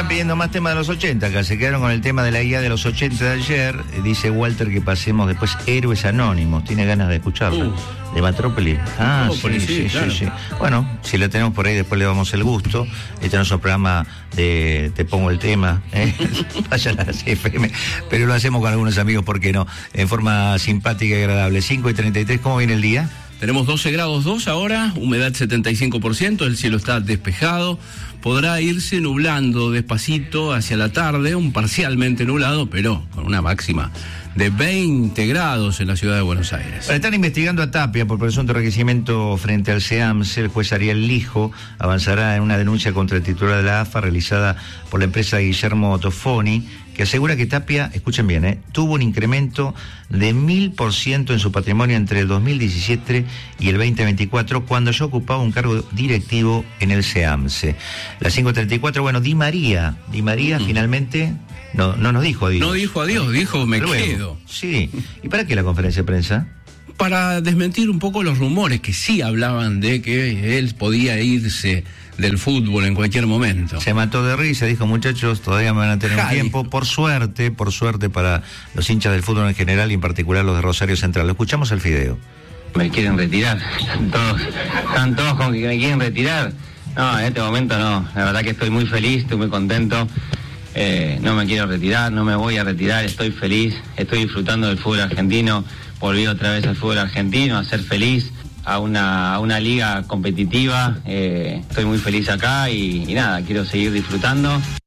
están pidiendo más temas de los 80, acá se quedaron con el tema de la guía de los 80 de ayer. Dice Walter que pasemos después Héroes Anónimos, tiene ganas de escucharla. De Metrópolis. Sí. Bueno, si la tenemos por ahí después le damos el gusto. Este no es un programa de te pongo el tema, vayan a la CFM, pero lo hacemos con algunos amigos, ¿por qué no? En forma simpática y agradable. 5:33, ¿cómo viene el día? Tenemos 12 grados 2 ahora, humedad 75%, el cielo está despejado, podrá irse nublando despacito hacia la tarde, un parcialmente nublado, pero con una máxima de 20 grados en la ciudad de Buenos Aires. Están investigando a Tapia por presunto enriquecimiento frente al SEAMSE. El juez Ariel Lijo avanzará en una denuncia contra el titular de la AFA realizada por la empresa Guillermo Toffoni, que asegura que Tapia, escuchen bien, tuvo un incremento de 1000% en su patrimonio entre el 2017 y el 2024, cuando ya ocupaba un cargo directivo en el SEAMSE. Las 5:34, bueno, Di María finalmente no nos dijo adiós. No dijo adiós, dijo me Luego, quedo. Sí. ¿Y para qué la conferencia de prensa? Para desmentir un poco los rumores que sí hablaban de que él podía irse del fútbol en cualquier momento. Se mató de risa, dijo, muchachos, todavía me van a tener un tiempo. Por suerte para los hinchas del fútbol en general y en particular los de Rosario Central. Lo escuchamos el video. Me quieren retirar, están todos con que me quieren retirar. No, en este momento no, la verdad que estoy muy feliz, estoy muy contento. No me quiero retirar, no me voy a retirar, estoy feliz, estoy disfrutando del fútbol argentino, volví otra vez al fútbol argentino, a ser feliz, a una liga competitiva, estoy muy feliz acá y nada, quiero seguir disfrutando.